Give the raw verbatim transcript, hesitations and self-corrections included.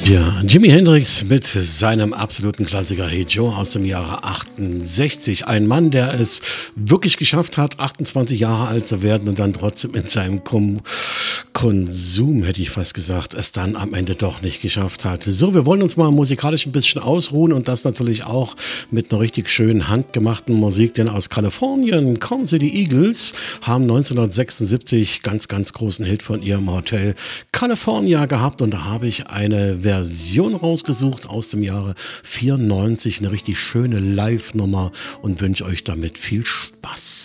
Ja, Jimi Hendrix mit seinem absoluten Klassiker Hey Joe aus dem Jahre achtundsechzig. Ein Mann, der es wirklich geschafft hat, achtundzwanzig Jahre alt zu werden und dann trotzdem in seinem Kom Konsum, hätte ich fast gesagt, es dann am Ende doch nicht geschafft hat. So, wir wollen uns mal musikalisch ein bisschen ausruhen und das natürlich auch mit einer richtig schönen handgemachten Musik, denn aus Kalifornien kommen sie, die Eagles, haben neunzehnhundertsechsundsiebzig ganz, ganz großen Hit von ihrem Hotel California gehabt und da habe ich eine Version rausgesucht aus dem Jahre vierundneunzig, eine richtig schöne Live-Nummer und wünsche euch damit viel Spaß.